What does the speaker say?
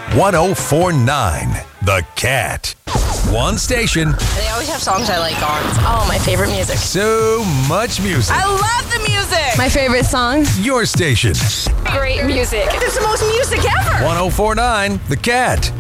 1049 The Cat. One station, They always have songs I like on. Oh, my favorite music. so much music. I love the music. My favorite song? Your station, Great music. It's the most music ever. 1049 The Cat.